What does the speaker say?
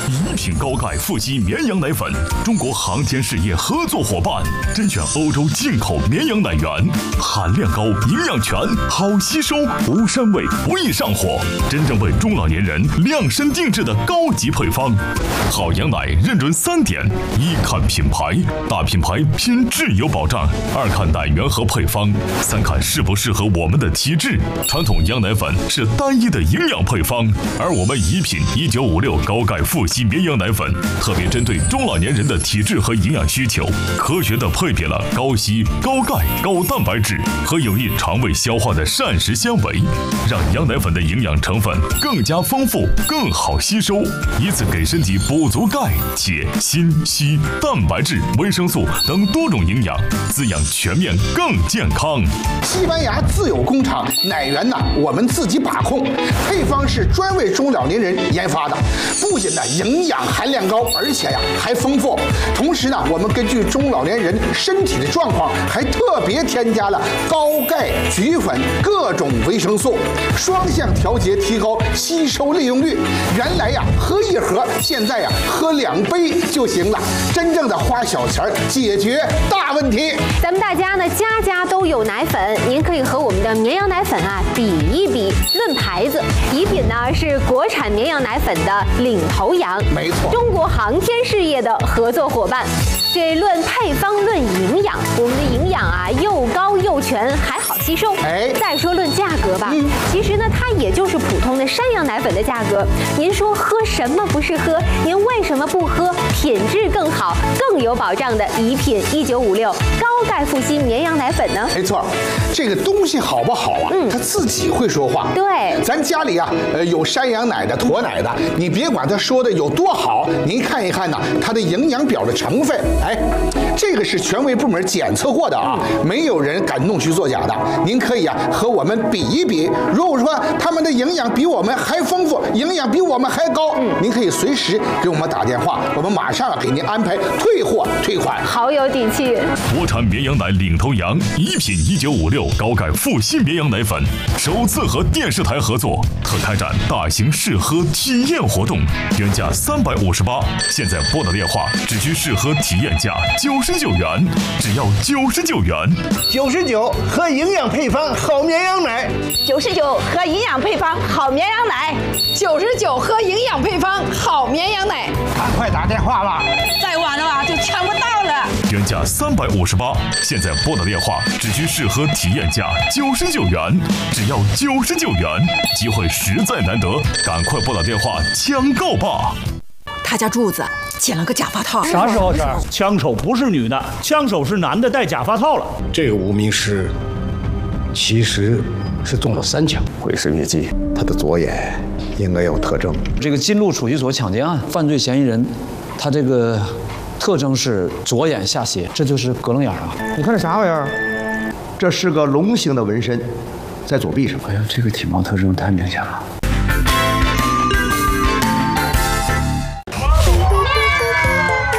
一品高钙富硒绵羊奶粉，中国航天事业合作伙伴，甄选欧洲进口绵羊奶源，含量高，营养全，好吸收，无膻味，不易上火，真正为中老年人量身定制的高级配方。好羊奶认准3点：一看品牌，大品牌拼质有保障；二看奶源和配方；三看适不适合我们的体质。传统羊奶粉是单一的营养配方，而我们一品1956高钙富硒绵羊奶粉，特别针对中老年人的体质和营养需求，科学的配比了高硒、高钙、高蛋白质和有益肠胃消化的膳食纤维，让羊奶粉的营养成分更加丰富、更好吸收，以此给身体补足钙、铁、锌、硒、蛋白质、维生素等多种营养，滋养全面更健康。 西班牙自有工厂，奶源呢我们自己把控，配方是专为中老年人研发的，不仅呢营养含量高，而且呀还丰富。同时呢，我们根据中老年人身体的状况，还特别添加了高钙、菊粉各种维生素，双向调节，提高吸收利用率。原来呀喝1盒，现在呀喝2杯就行了，真正的花小钱解决大问题。 咱们大家呢家家都有奶粉，您可以和我们的绵羊奶粉啊比一比，论牌子，宜品呢是国产绵羊奶粉的领头羊， 没错， 中国航天事业的合作伙伴。这论配方论营养，我们的营养啊又高又全，还好吸收。再说论价格吧，其实呢它也就是普通的山羊奶粉的价格。您说喝什么不是喝？您为什么不喝品质更好、更有保障的宜品1956高钙富硒绵羊奶粉呢？ 没错，这个东西好不好啊？它自己会说话。 对， 咱家里啊，有山羊奶的、驼奶的，你别管它说的有多好，您看一看呢，它的营养表的成分，这个是权威部门检测过的啊，没有人敢弄虚作假的。您可以啊和我们比一比，如果说他们的营养比我们还丰富，营养比我们还高，您可以随时给我们打电话，我们马上给您安排退货退款。 好有底气！ 国产绵羊奶领头羊，一品1956高钙富硒绵羊奶粉，首次和电视台合作，特开展大型试喝体验活动，原价358，现在拨打电话只需试喝体验价99元，只要99元。 99喝营养配方好绵羊奶 ，99喝营养配方好绵羊奶，99喝营养配方好绵羊奶。 赶快打电话吧， 再晚了就抢不到了。 原价358，现在拨打电话只需试喝体验价99元，只要99元，机会实在难得，赶快拨打电话抢购吧。 他家柱子剪了个假发套。 啥时候事儿？枪手不是女的，枪手是男的，戴假发套了。 这个无名尸其实是中了3枪，毁尸灭迹。他的左眼应该有特征。 这个金鹿储蓄所抢劫案犯罪嫌疑人，他这个特征是左眼下斜，这就是隔棱眼啊。 你看这啥玩意儿？这是个龙形的纹身，在左臂上。 哎呀，这个体貌特征太明显了。